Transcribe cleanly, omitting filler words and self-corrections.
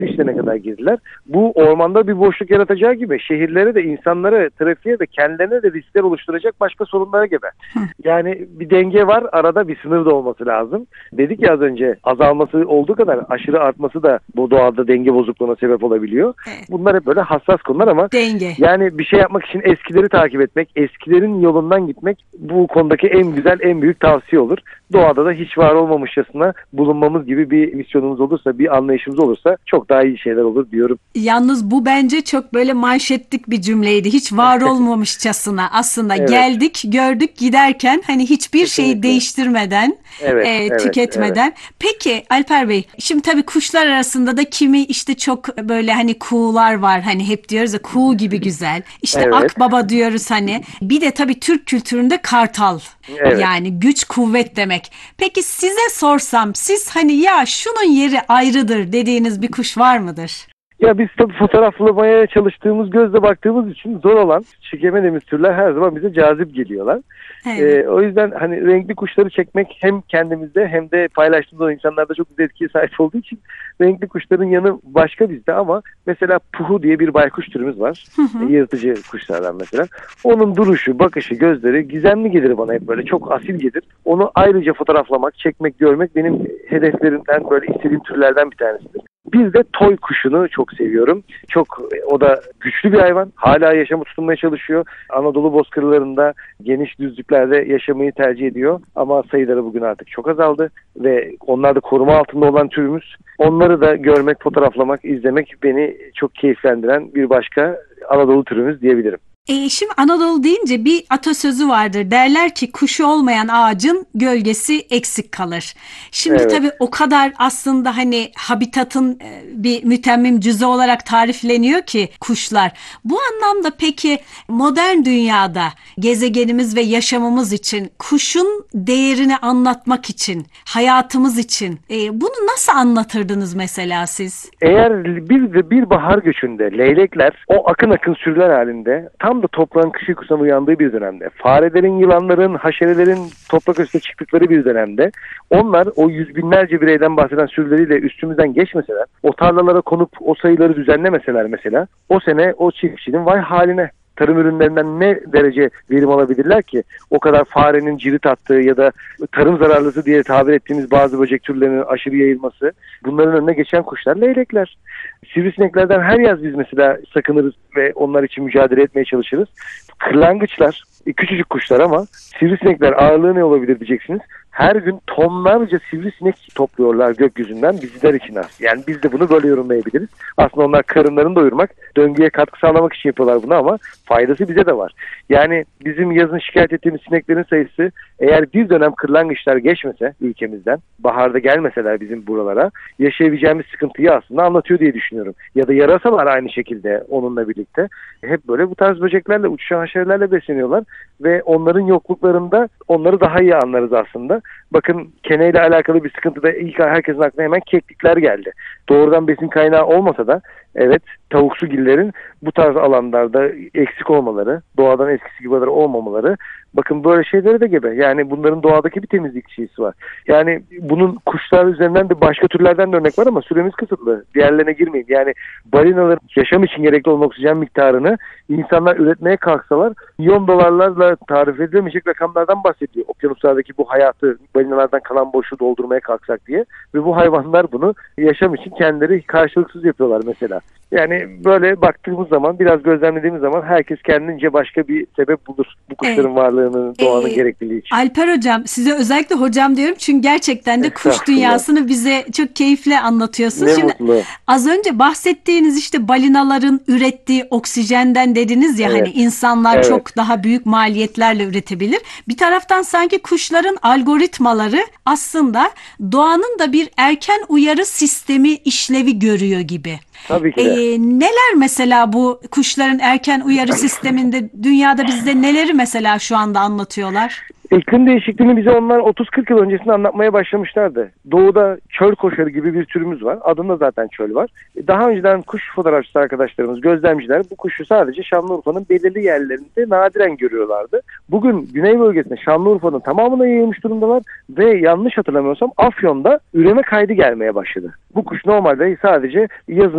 işlerine kadar girdiler. Bu ormanda bir boşluk yaratacağı gibi şehirlere de, insanlara, trafiğe de, kendilerine de riskler oluşturacak başka sorunlara gebe. Yani bir denge var, arada bir sınır da olması lazım. Dedik ya az önce, azalması olduğu kadar aşırı artması da bu doğada denge bozukluğuna sebep olabiliyor. Evet. Bunlar hep böyle hassas konular ama Denge. yani bir şey yapmak için eskileri takip etmek, eskilerin yolundan gitmek bu konudaki en güzel, en büyük tavsiye olur. Doğada da hiç var olmamışçasına bulunmamız gibi bir misyonumuz olursa, bir anlayışımız olursa çok daha iyi şeyler olur diyorum. Yalnız bu bence çok böyle manşetlik bir cümleydi. Hiç var olmamışçasına aslında Evet. geldik, gördük giderken hani hiçbir şeyi Kesinlikle. değiştirmeden, Evet, tüketmeden. Peki Alper Bey, şimdi tabii kuşlar arasında da kimi işte çok böyle hani kuğular var. Hani hep diyoruz ya kuğu gibi güzel. İşte Evet. akbaba diyoruz hani. Bir de tabii Türk kültüründe kartal. Evet. Yani güç kuvvet demek. Peki size sorsam siz hani ya şunun yeri ayrıdır dediğiniz bir kuş var mıdır? Ya biz tabii fotoğraflamaya çalıştığımız, gözle baktığımız için zor olan çekemediğimiz türler her zaman bize cazip geliyorlar. Evet. O yüzden hani renkli kuşları çekmek hem kendimizde hem de paylaştığımız o insanlarda çok güzel etkiye sahip olduğu için renkli kuşların yanı başka bizde ama mesela puhu diye bir baykuş türümüz var. Yırtıcı kuşlardan mesela. Onun duruşu, bakışı, gözleri gizemli gelir bana, hep böyle çok asil gelir. Onu ayrıca fotoğraflamak, çekmek, görmek benim hedeflerimden, böyle istediğim türlerden bir tanesidir. Bir de toy kuşunu çok seviyorum. Çok, o da güçlü bir hayvan. Hala yaşamı tutunmaya çalışıyor. Anadolu bozkırlarında, geniş düzlüklerde yaşamayı tercih ediyor. Ama sayıları bugün artık çok azaldı ve onlar da koruma altında olan türümüz. Onları da görmek, fotoğraflamak, izlemek beni çok keyiflendiren bir başka Anadolu türümüz diyebilirim. Şimdi Anadolu deyince bir atasözü vardır. Derler ki kuşu olmayan ağacın gölgesi eksik kalır. Şimdi Evet. tabii o kadar aslında hani habitatın bir mütemmim cüzü olarak tarifleniyor ki kuşlar. Bu anlamda peki modern dünyada gezegenimiz ve yaşamımız için kuşun değerini anlatmak için, hayatımız için bunu nasıl anlatırdınız mesela siz? Eğer bir bahar göçünde leylekler o akın akın sürüler halinde tam da toprağın kış uykusundan uyandığı bir dönemde, farelerin, yılanların, haşerelerin toprak üstüne çıktıkları bir dönemde onlar o yüz binlerce bireyden bahseden sürüleriyle üstümüzden geçmeseler, o tarlalara konup o sayıları düzenlemeseler mesela, o sene o çiftçinin vay haline. Tarım ürünlerinden ne derece verim alabilirler ki? O kadar farenin cirit attığı ya da tarım zararlısı diye tabir ettiğimiz bazı böcek türlerinin aşırı yayılması. Bunların önüne geçen kuşlar leylekler. Sivrisineklerden her yaz biz mesela sakınırız ve onlar için mücadele etmeye çalışırız. Kırlangıçlar, küçücük kuşlar ama sivrisinekler ağırlığı ne olabilir diyeceksiniz. Her gün tonlarca sivrisinek topluyorlar gökyüzünden bizler için az. Yani biz de bunu böyle yorumlayabiliriz. Aslında onlar karınlarını doyurmak, döngüye katkı sağlamak için yapıyorlar bunu ama faydası bize de var. Yani bizim yazın şikayet ettiğimiz sineklerin sayısı eğer bir dönem kırlangıçlar geçmese ülkemizden, baharda gelmeseler bizim buralara yaşayabileceğimiz sıkıntıyı aslında anlatıyor diye düşünüyorum. Ya da yarasalar aynı şekilde onunla birlikte hep böyle bu tarz böceklerle, uçuşan haşerelerle besleniyorlar ve onların yokluklarında onları daha iyi anlarız aslında. Bakın keneyle alakalı bir sıkıntıda ilk herkesin aklına hemen keklikler geldi. Doğrudan besin kaynağı olmasa da evet tavuksugillerin bu tarz alanlarda eksik olmaları, doğadan eskisi gibi olmamaları, bakın böyle şeylere de gebe. Yani bunların doğadaki bir temizlik şeysi var. Yani bunun kuşlar üzerinden de başka türlerden de örnek var ama süremiz kısıtlı. Diğerlerine girmeyeyim. Yani balinaların yaşam için gerekli olan oksijen miktarını insanlar üretmeye kalksalar milyon dolarlarla tarif edilemeyecek rakamlardan bahsediyor. Okyanuslardaki bu hayatı, balinalardan kalan boşluğu doldurmaya kalksak diye. Ve bu hayvanlar bunu yaşam için kendileri karşılıksız yapıyorlar mesela. Yani böyle baktığımız zaman, biraz gözlemlediğimiz zaman herkes kendince başka bir sebep bulur bu kuşların varlığını, doğanın gerekliliği için. Alper hocam, size özellikle hocam diyorum çünkü gerçekten de kuş dünyasını bize çok keyifle anlatıyorsunuz. Ne Şimdi mutlu. az önce bahsettiğiniz işte balinaların ürettiği oksijenden dediniz ya hani insanlar çok daha büyük maliyetlerle üretebilir. Bir taraftan sanki kuşların algoritmaları aslında doğanın da bir erken uyarı sistemi işlevi görüyor gibi. Tabii ki de. Neler mesela bu kuşların erken uyarı sisteminde dünyada bizde neleri mesela şu anda anlatıyorlar? İklim değişikliğini bize onlar 30-40 yıl öncesinde anlatmaya başlamışlardı. Doğuda çöl koşarı gibi bir türümüz var. Adında zaten çöl var. Daha önceden kuş fotoğrafçısı arkadaşlarımız, gözlemciler bu kuşu sadece Şanlıurfa'nın belirli yerlerinde nadiren görüyorlardı. Bugün güney bölgesinde Şanlıurfa'nın tamamına yayılmış durumdalar ve yanlış hatırlamıyorsam Afyon'da üreme kaydı gelmeye başladı. Bu kuş normalde sadece yazın